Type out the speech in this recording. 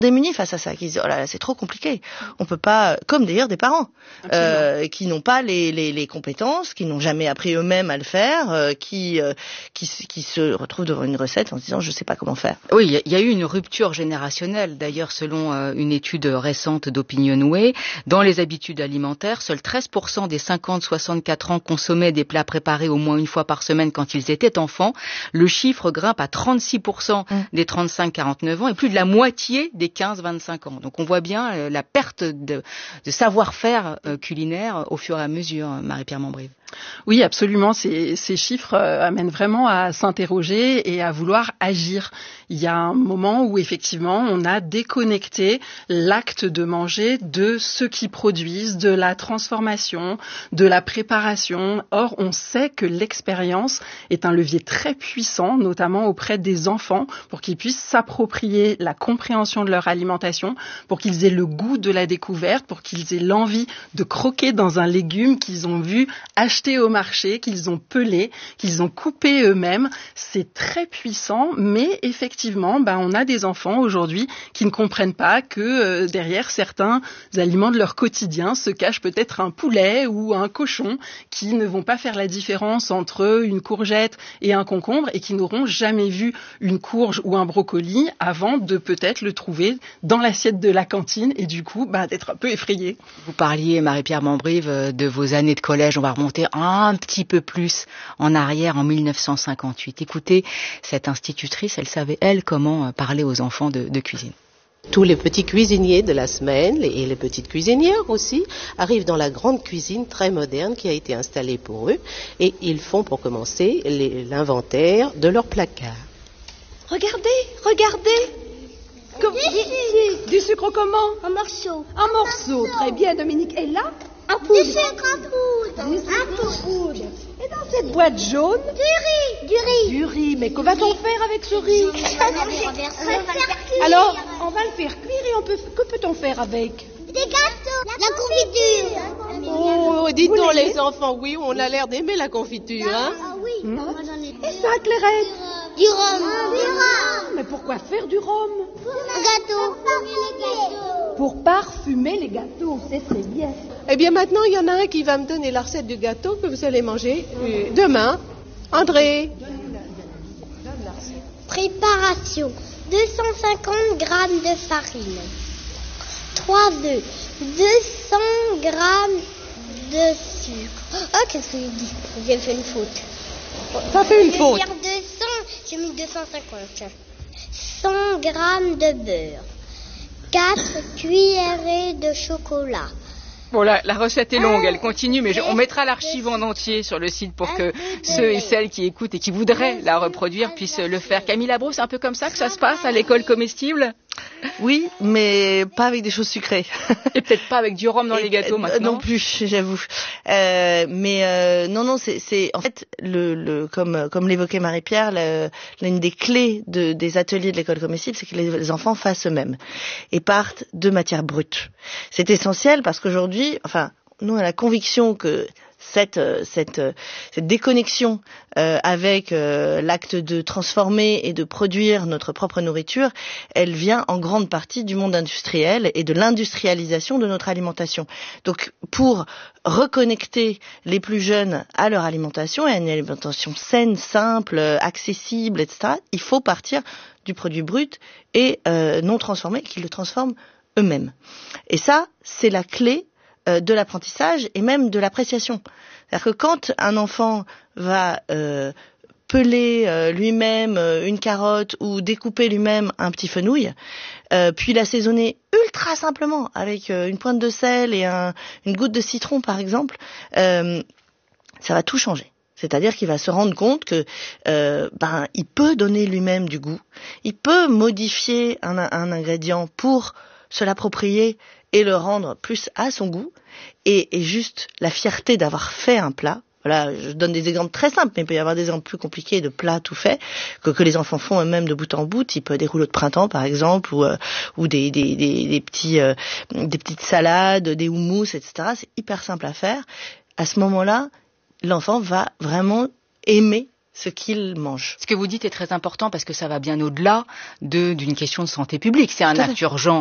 démunis face à ça, qui se disent oh là là c'est trop compliqué, on peut pas, comme d'ailleurs des parents qui n'ont pas les compétences, qui n'ont jamais appris eux-mêmes à le faire, qui se retrouvent devant une recette en se disant je sais pas comment faire. Oui, il y a eu une rupture générationnelle d'ailleurs selon une étude récente d'Opinionway. Dans les habitudes alimentaires, seuls 13% des 50-64 ans consommaient des plats préparés au moins une fois par semaine quand ils étaient enfants. Le chiffre grimpe à 36% des 35-49 ans et plus de la moitié des 15-25 ans. Donc on voit bien la perte de savoir-faire culinaire au fur et à mesure, Marie-Pierre Mambrive. Oui, absolument. Ces chiffres amènent vraiment à s'interroger et à vouloir agir. Il y a un moment où effectivement on a déconnecté l'acte de manger de ceux qui produisent, de la transformation, de la préparation. Or, on sait que l'expérience est un levier très puissant, notamment auprès des enfants, pour qu'ils puissent s'approprier la compréhension de leur alimentation, pour qu'ils aient le goût de la découverte, pour qu'ils aient l'envie de croquer dans un légume qu'ils ont vu acheter au marché, qu'ils ont pelé, qu'ils ont coupé eux-mêmes. C'est très puissant, mais effectivement, on a des enfants aujourd'hui qui ne comprennent pas que derrière certains aliments de leur quotidien se cache peut-être un poulet ou un cochon qui ne vont pas faire la différence entre une courgette et un concombre et qui n'auront jamais vu une courge ou un brocoli avant de peut-être le trouver dans l'assiette de la cantine et du coup d'être un peu effrayé. Vous parliez, Marie-Pierre Mambrive, de vos années de collège. On va remonter un petit peu plus en arrière, en 1958. Écoutez, cette institutrice, elle savait, elle, comment parler aux enfants de cuisine. Tous les petits cuisiniers de la semaine, et les petites cuisinières aussi, arrivent dans la grande cuisine très moderne qui a été installée pour eux, et ils font pour commencer l'inventaire de leur placard. Regardez Du sucre comment? Un morceau. Un morceau, très bien Dominique. Et là? Un poudre. Du sucre en poudre. Un poudre. Et dans cette boîte jaune? Du riz. Mais que va-t-on faire avec ce riz? Alors, on va le faire cuire et que peut-on faire avec? Des gâteaux. La confiture. Oh, dites donc les enfants, oui, on a l'air d'aimer la confiture, hein? Ah oui, moi j'en ai. Et ça, Clairette? Du rhum. Mais pourquoi faire du rhum? Un gâteau. Pour parfumer les gâteaux, c'est très bien. Eh bien maintenant, il y en a un qui va me donner la recette du gâteau que vous allez manger demain. André. Préparation. 250 g de farine. 3 œufs. 200 g de sucre. Oh, qu'est-ce que j'ai dit? J'ai fait une faute. T'as fait une faute. Je veux dire 200, j'ai mis 250. 100 g de beurre. 4 cuillerées de chocolat. Bon, la recette est longue, elle continue, mais on mettra l'archive en entier sur le site pour que ceux et celles qui écoutent et qui voudraient la reproduire puissent le faire. Camille Labrousse, c'est un peu comme ça que ça se passe à l'école comestible? Oui, mais pas avec des choses sucrées. Et peut-être pas avec du rhum dans les gâteaux maintenant. Non plus, j'avoue. Non, c'est en fait comme l'évoquait Marie-Pierre, l'une des clés des ateliers de l'école comestible, c'est que les enfants fassent eux-mêmes et partent de matières brutes. C'est essentiel parce qu'aujourd'hui, nous on a la conviction que cette déconnexion avec l'acte de transformer et de produire notre propre nourriture, elle vient en grande partie du monde industriel et de l'industrialisation de notre alimentation. Donc pour reconnecter les plus jeunes à leur alimentation et à une alimentation saine, simple, accessible, etc., il faut partir du produit brut et non transformé, qu'ils le transforment eux-mêmes. Et ça, c'est la clé de l'apprentissage et même de l'appréciation. C'est-à-dire que quand un enfant va peler lui-même une carotte ou découper lui-même un petit fenouil, puis l'assaisonner ultra simplement avec une pointe de sel et une goutte de citron par exemple, ça va tout changer. C'est-à-dire qu'il va se rendre compte que il peut donner lui-même du goût, il peut modifier un ingrédient pour se l'approprier et le rendre plus à son goût, et juste la fierté d'avoir fait un plat. Voilà, je donne des exemples très simples, mais il peut y avoir des exemples plus compliqués de plats tout faits que les enfants font eux-mêmes de bout en bout, type des rouleaux de printemps par exemple, ou des petites salades, des houmous, etc. C'est hyper simple à faire. À ce moment-là, l'enfant va vraiment aimer ce qu'ils mangent. Ce que vous dites est très important parce que ça va bien au-delà d'une question de santé publique. C'est un acte urgent